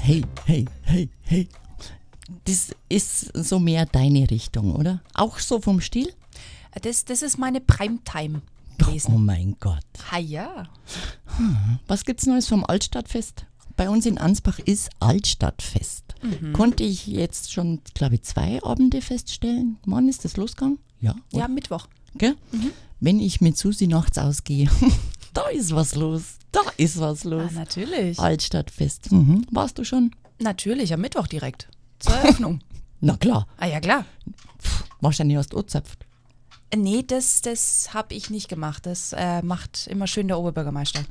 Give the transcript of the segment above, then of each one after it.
Hey, hey, hey, hey. Das ist so mehr deine Richtung, oder? Auch so vom Stil? Das ist meine Primetime Oh gewesen. mein Gott. Ha ja. Was gibt's Neues vom Altstadtfest? Bei uns in Ansbach ist Altstadtfest. Konnte ich jetzt schon, glaube ich, 2 Abende feststellen. Wann ist das losgegangen? Ja. Ja, Mittwoch. Gell? Wenn ich mit Susi nachts ausgehe, da ist was los. Da ist was los. Natürlich. Altstadtfest. Warst du schon? Natürlich, am Mittwoch direkt. Zur Eröffnung. Na klar. Ah ja, klar. Wahrscheinlich hast du angezapft. Nee, das habe ich nicht gemacht. Das macht immer schön der Oberbürgermeister.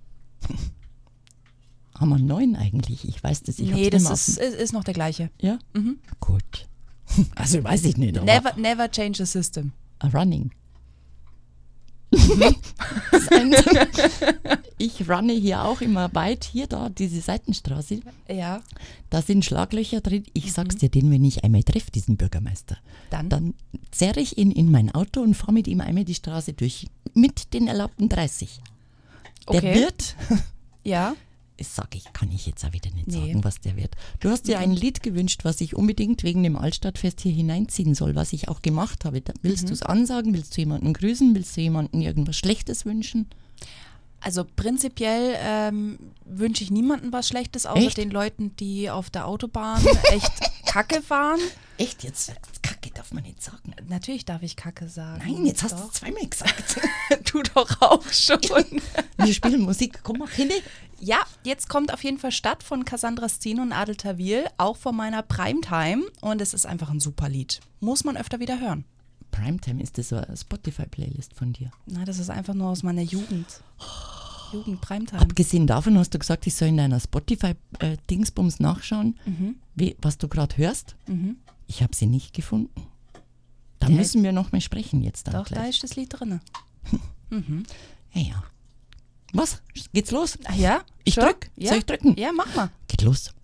Haben wir einen neuen eigentlich? Ich weiß das. Ich Nee, hab's das nicht mehr ist noch der gleiche. Ja? Gut. Also weiß ich nicht. Aber Never change the system. Running. Das ich runne hier auch immer weit. Hier, da, diese Seitenstraße. Ja. Da sind Schlaglöcher drin. Ich sag's dir, den, wenn ich einmal treffe, diesen Bürgermeister. Dann? Zerre ich ihn in mein Auto und fahre mit ihm einmal die Straße durch. Mit den erlaubten 30. Der Okay. wird, Ja. kann ich jetzt auch wieder nicht Nee. sagen, was der wird. Du hast dir ein Lied gewünscht, was ich unbedingt wegen dem Altstadtfest hier hineinziehen soll, was ich auch gemacht habe. Willst du es ansagen? Willst du jemanden grüßen? Willst du jemanden irgendwas Schlechtes wünschen? Also prinzipiell wünsche ich niemandem was Schlechtes, außer Echt? den Leuten, die auf der Autobahn echt Kacke fahren. Echt jetzt? Kacke darf man nicht sagen. Natürlich darf ich Kacke sagen. Nein, jetzt hast du Doch. es zweimal gesagt. Du doch auch schon. Wir spielen Musik. Komm mal hin. Ja, jetzt kommt auf jeden Fall Stadt von Cassandra Steen und Adel Tawil, auch von meiner Primetime. Und es ist einfach ein super Lied. Muss man öfter wieder hören. Primetime, ist das so eine Spotify-Playlist von dir? Na, das ist einfach nur aus meiner Jugend. Jugend Primetime. Abgesehen davon hast du gesagt, ich soll in deiner Spotify-Dingsbums nachschauen, was du gerade hörst. Ich habe sie nicht gefunden. Da Ja, müssen wir noch mal sprechen jetzt dann Doch, da gleich. ist das Lied drin. Ja. Was? Geht's los? Ach ja? Ich Schon? drück. Ja? Soll ich drücken? Ja, mach mal. Geht los.